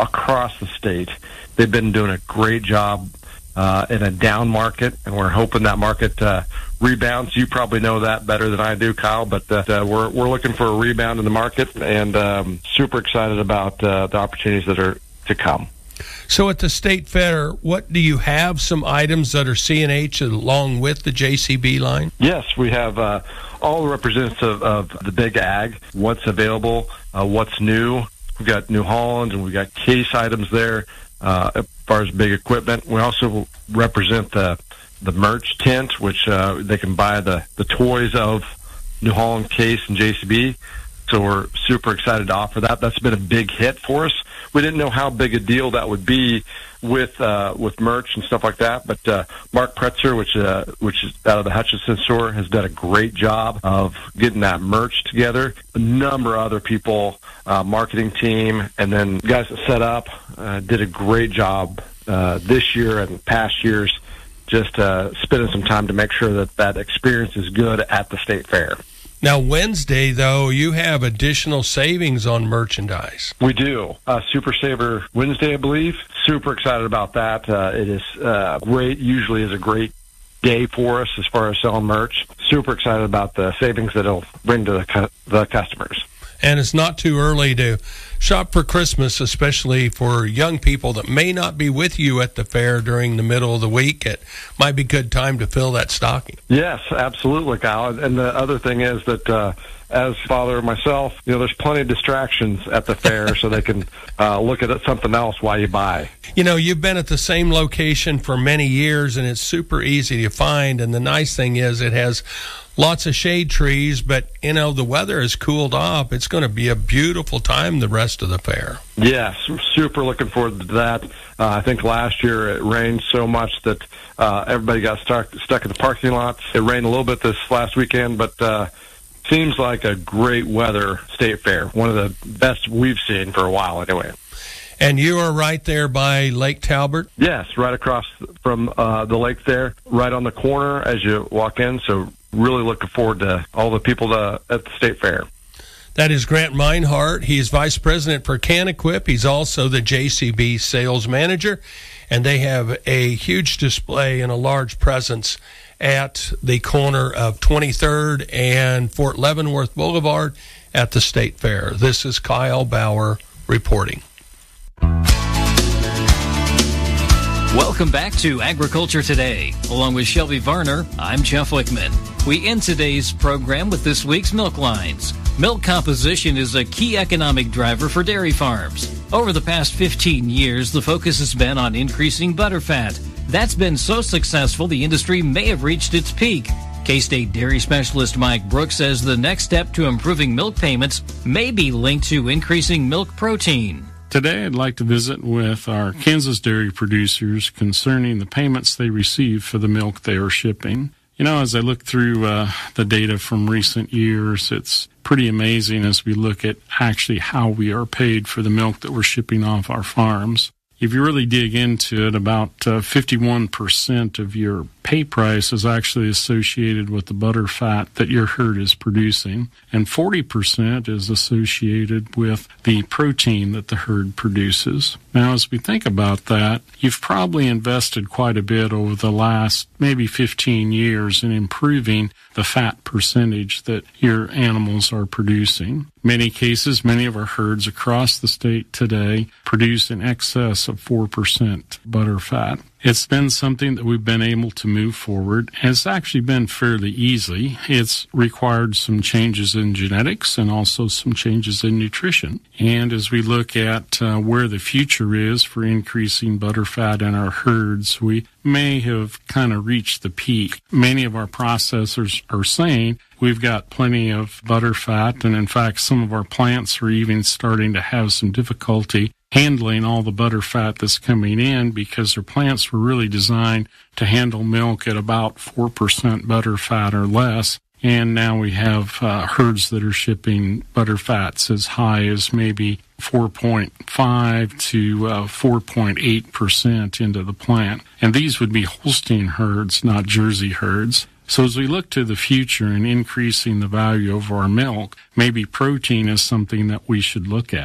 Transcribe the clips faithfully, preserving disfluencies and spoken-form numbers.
across the state. They've been doing a great job uh, in a down market, and we're hoping that market uh, rebounds. You probably know that better than I do, Kyle, but uh, we're we're looking for a rebound in the market, and um, super excited about uh, the opportunities that are to come. So at the State Fair, what do you have some items that are C and H along with the J C B line? Yes, we have uh, all the representatives of, of the big ag, what's available, uh, what's new. We've got New Holland, and we've got case items there uh, as far as big equipment. We also represent the the merch tent, which uh, they can buy the, the toys of New Holland, Case, and J C B. So we're super excited to offer that. That's been a big hit for us. We didn't know how big a deal that would be with uh, with merch and stuff like that. But uh, Mark Pretzer, which uh, which is out of the Hutchinson store, has done a great job of getting that merch together. A number of other people, uh, marketing team, and then guys that set up uh, did a great job uh, this year and past years, just uh, spending some time to make sure that that experience is good at the State Fair. Now, Wednesday, though, you have additional savings on merchandise. We do. Uh, Super Saver Wednesday, I believe. Super excited about that. Uh, it is uh, great. Usually is a great day for us as far as selling merch. Super excited about the savings that it'll bring to the, cu- the customers. And it's not too early to shop for Christmas, especially for young people that may not be with you at the fair during the middle of the week. It might be a good time to fill that stocking. Yes, absolutely, Kyle. And the other thing is that uh, as father of myself, you know, there's plenty of distractions at the fair, so they can uh, look at something else while you buy. You know, you've been at the same location for many years, and it's super easy to find. And the nice thing is it has lots of shade trees, but, you know, the weather has cooled off. It's going to be a beautiful time the rest of the fair. Yes, super looking forward to that. Uh, I think last year it rained so much that uh, everybody got stuck, stuck in the parking lots. It rained a little bit this last weekend, but uh, seems like a great weather State Fair. One of the best we've seen for a while anyway. And you are right there by Lake Talbot? Yes, right across from uh, the lake there, right on the corner as you walk in. So really looking forward to all the people to, at the State Fair. That is Grant Meinhardt. He's Vice President for CanEquip. He's also the J C B Sales Manager. And they have a huge display and a large presence at the corner of twenty-third and Fort Leavenworth Boulevard at the State Fair. This is Kyle Bauer reporting. Welcome back to Agriculture Today. Along with Shelby Varner, I'm Jeff Wickman. We end today's program with this week's milk lines. Milk composition is a key economic driver for dairy farms. Over the past fifteen years, the focus has been on increasing butterfat. That's been so successful, the industry may have reached its peak. K-State dairy specialist Mike Brooks says the next step to improving milk payments may be linked to increasing milk protein. Today, I'd like to visit with our Kansas dairy producers concerning the payments they receive for the milk they are shipping. You know, as I look through uh, the data from recent years, it's pretty amazing as we look at actually how we are paid for the milk that we're shipping off our farms. If you really dig into it, about uh, fifty-one percent of your pay price is actually associated with the butter fat that your herd is producing, and forty percent is associated with the protein that the herd produces. Now, as we think about that, you've probably invested quite a bit over the last maybe fifteen years in improving the fat percentage that your animals are producing. Many cases, many of our herds across the state today produce in excess of four percent butter fat. It's been something that we've been able to move forward, and it's actually been fairly easy. It's required some changes in genetics and also some changes in nutrition. And as we look at uh, where the future is for increasing butter fat in our herds, we may have kind of reached the peak. Many of our processors are saying we've got plenty of butter fat, and in fact, some of our plants are even starting to have some difficulty handling all the butter fat that's coming in because their plants were really designed to handle milk at about four percent butter fat or less. And now we have uh, herds that are shipping butter fats as high as maybe four point five to uh, four point eight percent into the plant. And these would be Holstein herds, not Jersey herds. So as we look to the future and increasing the value of our milk, maybe protein is something that we should look at.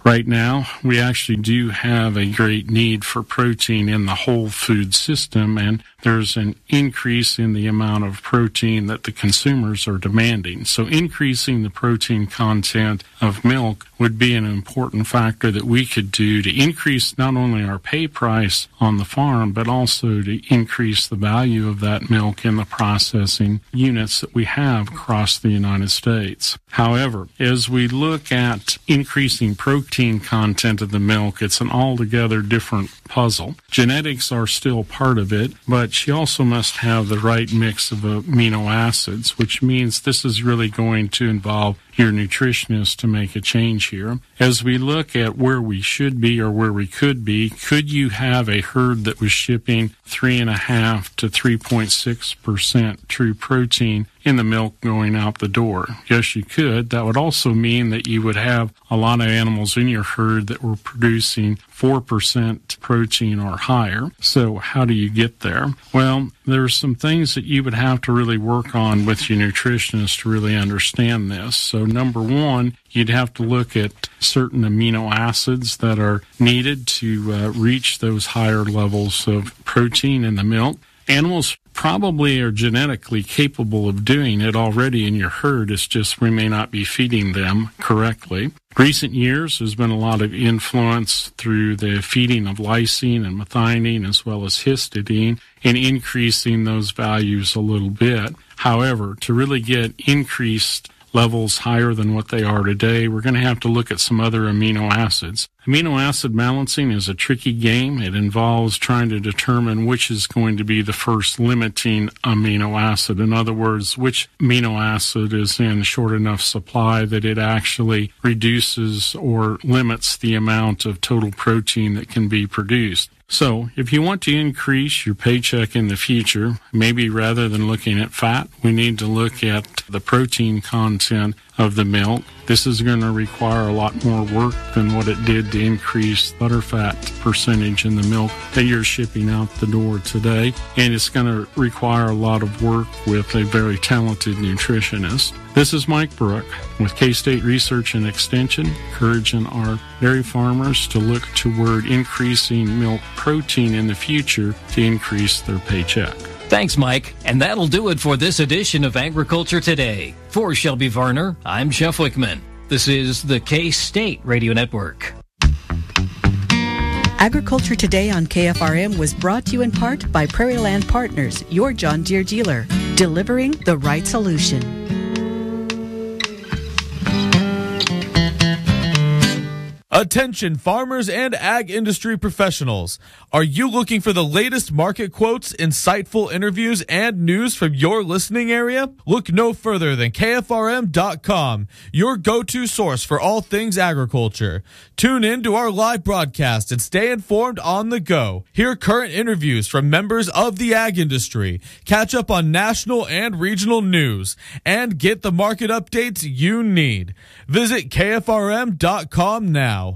Right now, we actually do have a great need for protein in the whole food system, and there's an increase in the amount of protein that the consumers are demanding. So increasing the protein content of milk would be an important factor that we could do to increase not only our pay price on the farm, but also to increase the value of that milk in the processing units that we have across the United States. However, as we look at increasing protein content of the milk, it's an altogether different puzzle. Genetics are still part of it, but she also must have the right mix of amino acids, which means this is really going to involve your nutritionist to make a change here. As we look at where we should be or where we could be, could you have a herd that was shipping three and a half to three point six percent true protein in the milk going out the door? Yes, you could. That would also mean that you would have a lot of animals in your herd that were producing four percent protein or higher. So how do you get there? Well, there's some things that you would have to really work on with your nutritionist to really understand this. So number one, you'd have to look at certain amino acids that are needed to uh, reach those higher levels of protein in the milk. Animals probably are genetically capable of doing it already in your herd. It's just we may not be feeding them correctly. Recent years, there's been a lot of influence through the feeding of lysine and methionine as well as histidine in increasing those values a little bit. However, to really get increased levels higher than what they are today, we're going to have to look at some other amino acids. Amino acid balancing is a tricky game. It involves trying to determine which is going to be the first limiting amino acid. In other words, which amino acid is in short enough supply that it actually reduces or limits the amount of total protein that can be produced. So, if you want to increase your paycheck in the future, maybe rather than looking at fat, we need to look at the protein content of the milk. This is going to require a lot more work than what it did to increase butterfat percentage in the milk that you're shipping out the door today. And it's going to require a lot of work with a very talented nutritionist. This is Mike Brook with K-State Research and Extension, encouraging our dairy farmers to look toward increasing milk protein in the future to increase their paycheck. Thanks, Mike. And that'll do it for this edition of Agriculture Today. For Shelby Varner, I'm Jeff Wickman. This is the K-State Radio Network. Agriculture Today on K F R M was brought to you in part by Prairie Land Partners, your John Deere dealer, delivering the right solution. Attention farmers and ag industry professionals. Are you looking for the latest market quotes, insightful interviews, and news from your listening area? Look no further than K F R M dot com, your go-to source for all things agriculture. Tune in to our live broadcast and stay informed on the go. Hear current interviews from members of the ag industry, catch up on national and regional news, and get the market updates you need. Visit K F R M dot com now.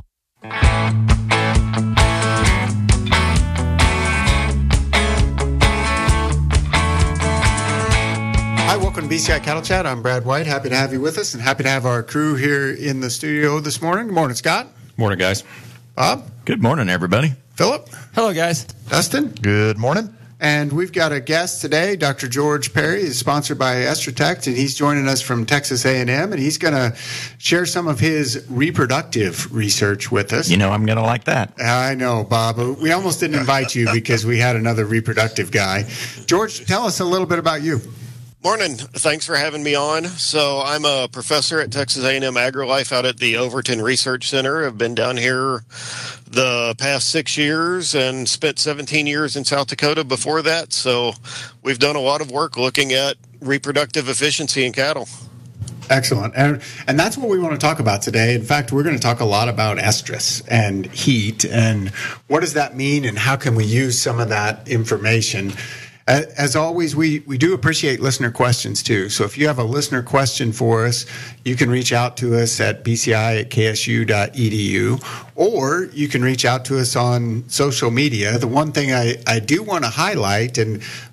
Hi, welcome to B C I Cattle Chat. I'm Brad White. Happy to have you with us and happy to have our crew here in the studio this morning. Good morning, Scott. Morning, guys. Bob. Good morning, everybody. Philip. Hello, guys. Dustin. Good morning. And we've got a guest today, Doctor George Perry. He's sponsored by Estrotect, and he's joining us from Texas A and M, and he's going to share some of his reproductive research with us. You know I'm going to like that. I know, Bob. We almost didn't invite you because we had another reproductive guy. George, tell us a little bit about you. Morning. Thanks for having me on. So I'm a professor at Texas A and M AgriLife out at the Overton Research Center. I've been down here the past six years and spent seventeen years in South Dakota before that. So we've done a lot of work looking at reproductive efficiency in cattle. Excellent. And, and that's what we want to talk about today. In fact, we're going to talk a lot about estrus and heat and what does that mean and how can we use some of that information. As always, we, we do appreciate listener questions, too. So if you have a listener question for us, you can reach out to us at b c i at k s u dot e d u, or you can reach out to us on social media. The one thing I, I do want to highlight, and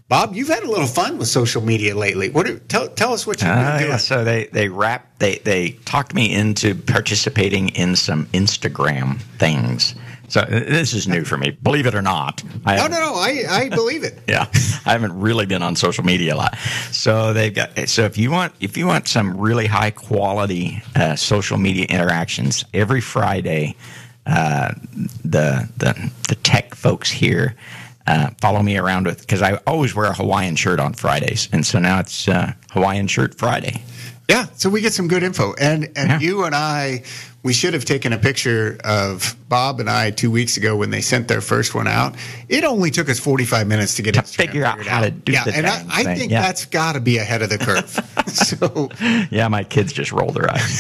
Bob, you've had a little fun with social media lately. What? Do, tell tell us what you've been Uh, doing. yeah, so they they wrap they they talked me into participating in some Instagram things. So uh, this is new for me, believe it or not. I No, haven't- no, no. I, I believe it. Yeah, I haven't really been on social media a lot. So they've got. So if you want, if you want some really high quality uh, social media interactions, every Friday, uh, the the the tech folks here uh, follow me around with, because I always wear a Hawaiian shirt on Fridays, and so now it's uh, Hawaiian Shirt Friday. Yeah, so we get some good info. And and Yeah. you and I, we should have taken a picture of Bob and I two weeks ago when they sent their first one out. It only took us forty-five minutes to get To Instagram figure out figured how to do yeah, the and I, dang I thing, think yeah. that's got to be ahead of the curve. So Yeah, my kids just roll their eyes.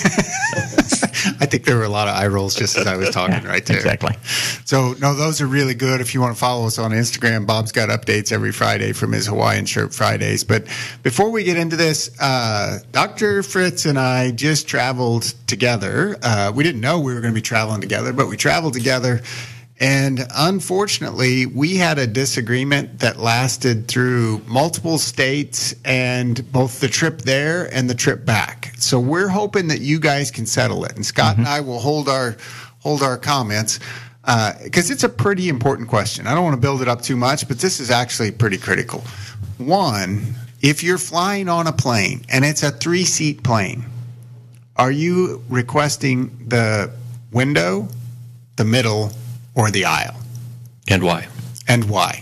I think there were a lot of eye rolls just as I was talking right there. Exactly. So, no, those are really good. If you want to follow us on Instagram, Bob's got updates every Friday from his Hawaiian Shirt Fridays. But before we get into this, uh, Doctor Fritz and I just traveled together. Uh, we didn't know we were going to be traveling together, but we traveled together. And unfortunately, we had a disagreement that lasted through multiple states and both the trip there and the trip back. So we're hoping that you guys can settle it. And Scott Mm-hmm. and I will hold our hold our comments because uh, it's a pretty important question. I don't want to build it up too much, but this is actually pretty critical. One, if you're flying on a plane and it's a three-seat plane, are you requesting the window, the middle, or the aisle? And why? And why?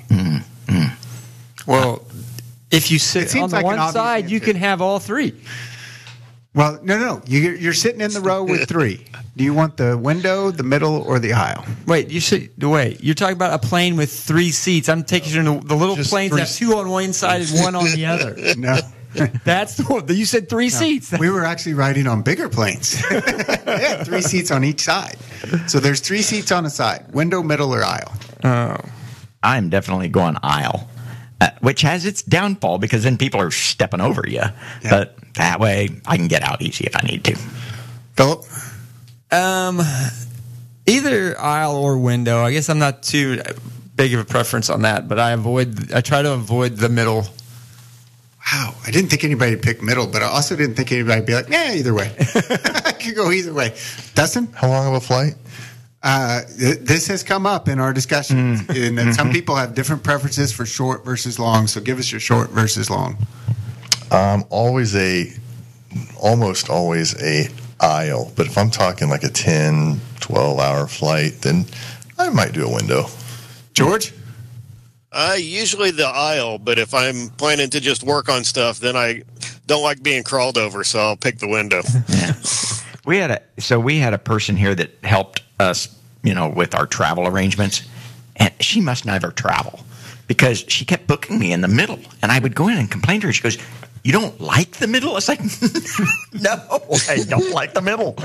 Well, if you It sit seems on the like an one obvious side, you answer. can have all three. Well, no, no. You, you're sitting in the row with three. Do you want the window, the middle, or the aisle? Wait, you should wait. You're talking about a plane with three seats. I'm taking you to the little Just planes three that have two on one side and one on the other. No. That's the one. You said three seats. We were actually riding on bigger planes. Yeah, three seats on each side. So there's three seats on a side, window, middle, or aisle. Oh. I'm definitely going aisle, uh, which has its downfall because then people are stepping over you. Yeah. But that way, I can get out easy if I need to. Philip? Um, either aisle or window. I guess I'm not too big of a preference on that, but I avoid. I try to avoid the middle. Wow, I didn't think anybody would pick middle, but I also didn't think anybody would be like, yeah, either way. I could go either way. Dustin? How long of a flight? Uh, th- this has come up in our discussions, Mm. and that some people have different preferences for short versus long. So give us your short versus long. Um, always a, almost always a aisle. But if I'm talking like a ten, twelve hour flight, then I might do a window. George? Uh, usually the aisle, but if I'm planning to just work on stuff, then I don't like being crawled over, so I'll pick the window. Yeah. We had a so we had a person here that helped us, you know, with our travel arrangements, and she must never travel because she kept booking me in the middle, and I would go in and complain to her. She goes, "You don't like the middle?" I was like, "No, I don't like the middle."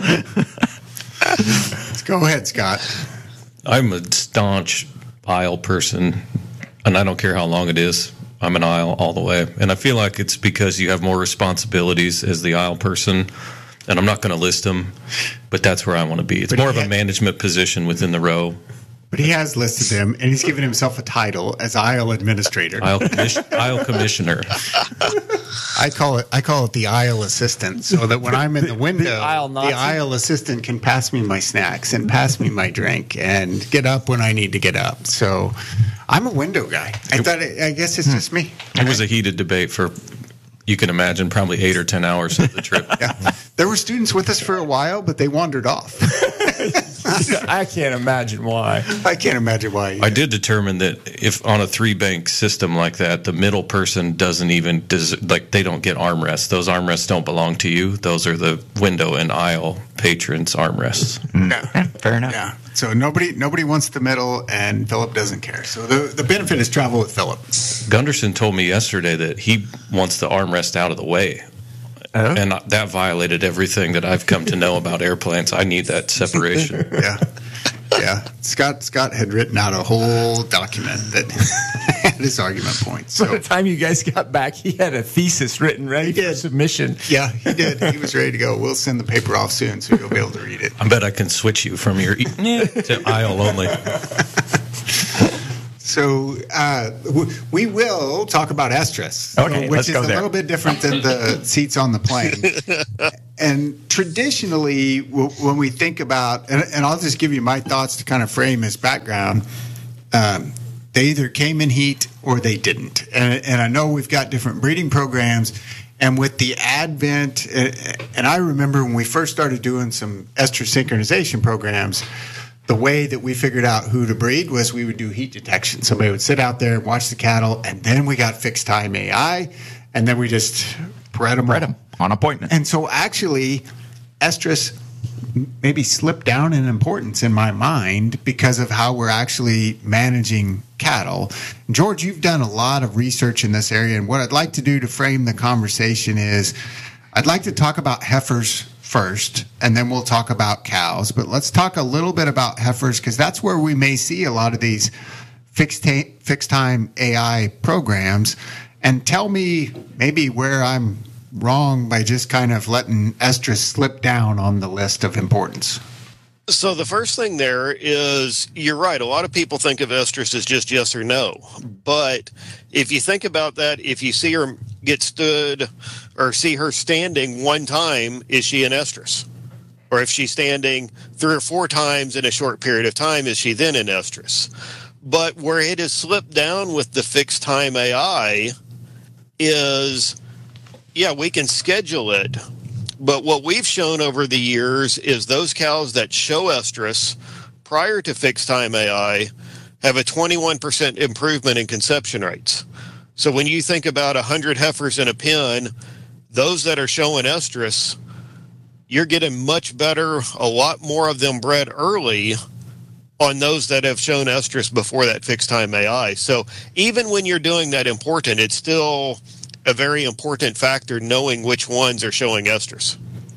Let's go ahead, Scott. I'm a staunch aisle person, and I don't care how long it is. I'm an aisle all the way. And I feel like it's because you have more responsibilities as the aisle person. And I'm not going to list them, but that's where I want to be. It's But more he of a had- management position within the row. But he has listed them, and he's given himself a title as aisle administrator. Aisle, commis- aisle commissioner. I call it I call it the aisle assistant, so that when I'm in the window, the aisle Nazi? the aisle assistant can pass me my snacks and pass me my drink and get up when I need to get up. So I'm a window guy. I thought it, I guess it's just me. It was a heated debate for, you can imagine, probably eight or ten hours of the trip. Yeah. There were students with us for a while, but they wandered off. I can't imagine why. I can't imagine why. I did determine that if on a three bank system like that, the middle person doesn't even des- like they don't get armrests. Those armrests don't belong to you. Those are the window and aisle patrons' armrests. Yeah. Yeah, fair enough. Yeah. So nobody nobody wants the middle, and Philip doesn't care. So the the benefit is travel with Philip. Gunderson told me yesterday that he wants the armrest out of the way. Oh. And that violated everything that I've come to know about airplanes. I need that separation. Yeah. Yeah. Scott Scott had written out a whole document that had his argument points. By So the time you guys got back, he had a thesis written ready He for did. submission. yeah, he did. He was ready to go. We'll send the paper off soon, so you'll be able to read it. I bet I can switch you from your e- to aisle only. So uh, w- we will talk about estrus, okay, which let's is go a there. little bit different than the seats on the plane. And traditionally, w- when we think about, and, and I'll just give you my thoughts to kind of frame his background, um, they either came in heat or they didn't. And, and I know we've got different breeding programs. And with the advent, and I remember when we first started doing some estrus synchronization programs, the way that we figured out who to breed was we would do heat detection. Somebody would sit out there and watch the cattle, and then we got fixed time A I, and then we just bred them, bred them on appointment. And so actually, estrus maybe slipped down in importance in my mind because of how we're actually managing cattle. George, you've done a lot of research in this area, and what I'd like to do to frame the conversation is I'd like to talk about heifers first, and then we'll talk about cows. But let's talk a little bit about heifers, because that's where we may see a lot of these fixed, ta- fixed time A I programs. And tell me maybe where I'm wrong by just kind of letting estrus slip down on the list of importance. So the first thing there is, you're right, a lot of people think of estrus as just yes or no. But if you think about that, if you see her get stood or see her standing one time, is she in estrus? Or if she's standing three or four times in a short period of time, is she then in estrus? But where it has slipped down with the fixed time A I is, yeah, we can schedule it. But what we've shown over the years is those cows that show estrus prior to fixed time A I have a twenty-one percent improvement in conception rates. So when you think about one hundred heifers in a pen, those that are showing estrus, you're getting much better, a lot more of them bred early on those that have shown estrus before that fixed time A I. So even when you're doing that important, it's still a very important factor knowing which ones are showing estrus.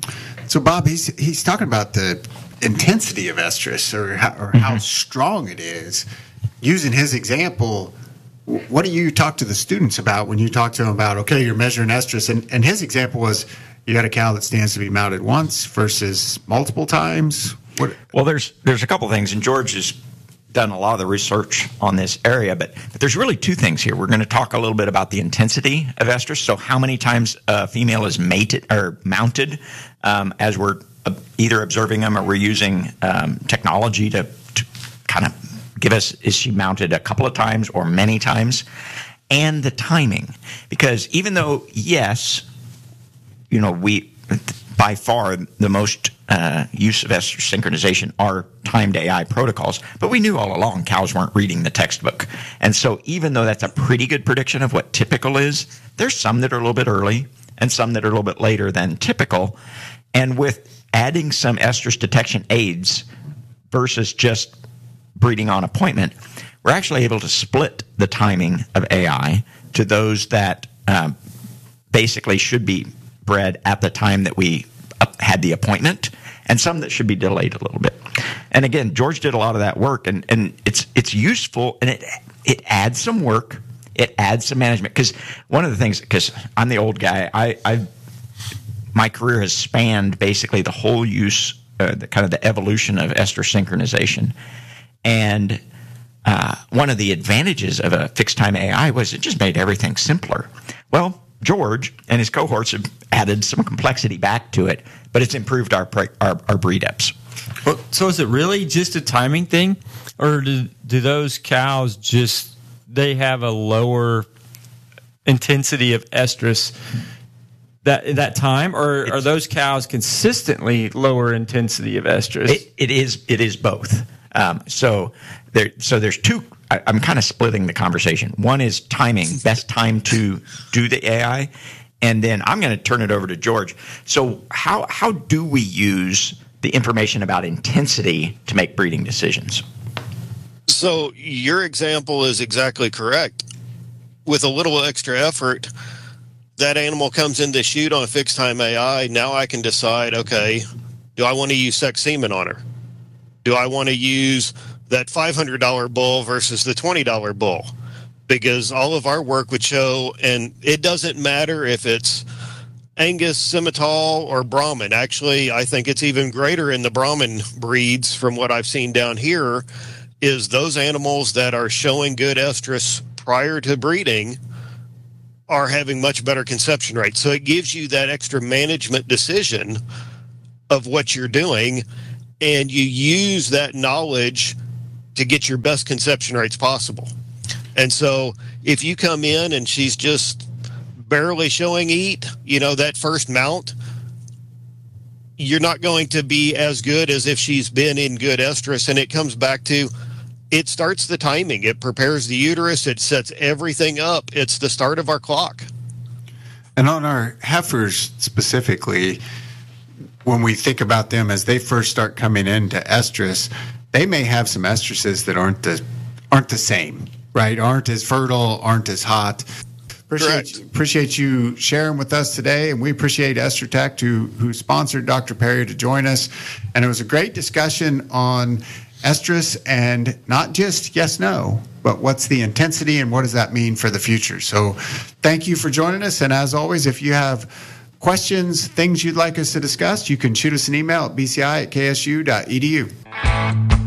So Bob, he's he's talking about the intensity of estrus, or how, or how mm-hmm. strong it is. Using his example, what do you talk to the students about when you talk to them about, okay, you're measuring estrus? And, and his example was, you got a cow that stands to be mounted once versus multiple times. What? Well, there's there's a couple things, and George has done a lot of the research on this area, but, but there's really two things here. We're going to talk a little bit about the intensity of estrus, so how many times a female is mated or mounted um, as we're uh, either observing them or we're using um, technology to, to kind of give us, is she mounted a couple of times or many times, and the timing. Because even though, yes, you know, we by far the most uh, use of estrus synchronization are timed A I protocols, but we knew all along cows weren't reading the textbook. And so even though that's a pretty good prediction of what typical is, there's some that are a little bit early and some that are a little bit later than typical. And with adding some estrus detection aids versus just breeding on appointment, we're actually able to split the timing of A I to those that um, basically should be bred at the time that we had the appointment, and some that should be delayed a little bit. And again, George did a lot of that work, and, and it's it's useful, and it it adds some work, it adds some management. Because one of the things, because I'm the old guy, I I my career has spanned basically the whole use, uh, the kind of the evolution of estrus synchronization, and uh, one of the advantages of a fixed time A I was it just made everything simpler. Well, George and his cohorts have added some complexity back to it, but it's improved our our, our breed ups. Well, so is it really just a timing thing, or do, do those cows just, they have a lower intensity of estrus that that time, or it's, are those cows consistently lower intensity of estrus? It, it is it is both. Um, so there so there's two. I, I'm kind of splitting the conversation. One is timing, best time to do the A I, and then I'm going to turn it over to George. So how how do we use the information about intensity to make breeding decisions? So your example is exactly correct. With a little extra effort, that animal comes in to shoot on a fixed time A I. Now I can decide, okay, do I want to use sex semen on her? Do I want to use that five hundred dollars bull versus the twenty dollars bull? Because all of our work would show, and it doesn't matter if it's Angus, Simmental, or Brahman. Actually, I think it's even greater in the Brahman breeds from what I've seen down here. is those animals that are showing good estrus prior to breeding are having much better conception rates. So it gives you that extra management decision of what you're doing, and you use that knowledge to get your best conception rates possible. And so if you come in and she's just barely showing eat, you know, that first mount, you're not going to be as good as if she's been in good estrus. And it comes back to, it starts the timing. It prepares the uterus. It sets everything up. It's the start of our clock. And on our heifers specifically, when we think about them as they first start coming into estrus, they may have some estruses that aren't the aren't the same, right? Aren't as fertile, aren't as hot. Appreciate, appreciate you sharing with us today, and we appreciate EstrTech who who sponsored Doctor Perry to join us. And it was a great discussion on estrus, and not just yes, no, but what's the intensity and what does that mean for the future. So thank you for joining us. And as always, if you have questions, things you'd like us to discuss, you can shoot us an email at b c i at k s u dot e d u.